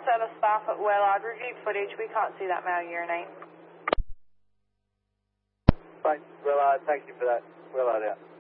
service staff at Willard reviewed footage. We can't see that male urinate. Fine, Willard, thank you for that. Willard out.